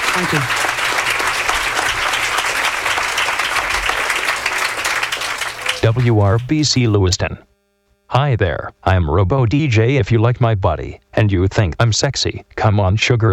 Thank you. WRBC Lewiston. Hi there, I'm Robo DJ. If you like my body and you think I'm sexy, come on, sugar.